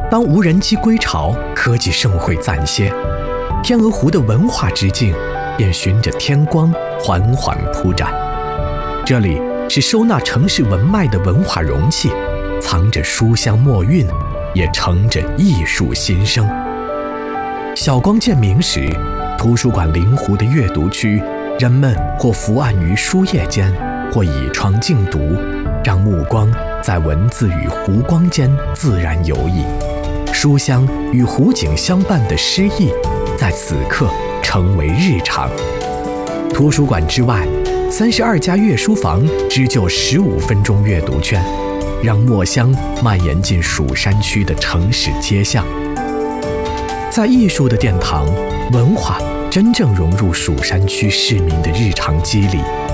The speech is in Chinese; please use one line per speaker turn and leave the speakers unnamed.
当无人机归巢，科技盛会暂歇，天鹅湖的文化之境便循着天光缓缓铺展。这里是收纳城市文脉的文化容器，藏着书香墨韵，也盛着艺术心声。晓光见明时，图书馆临湖的阅读区，人们或伏案于书页间，或倚窗静读，让目光在文字与湖光间自然游弋。书香与湖景相伴的诗意，在此刻成为日常。图书馆之外，32家阅书房织就15分钟阅读圈，让墨香蔓延进蜀山区的城市街巷。在艺术的殿堂，文化真正融入蜀山区市民的日常肌理。